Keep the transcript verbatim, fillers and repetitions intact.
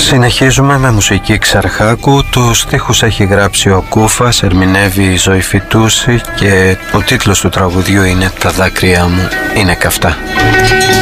Συνεχίζουμε με μουσική Ξαρχάκου. Τους στίχους έχει γράψει ο Κούφας, ερμηνεύει η Ζωή Φιτούση και ο τίτλος του τραγουδιού είναι «Τα δάκρυά μου είναι καυτά».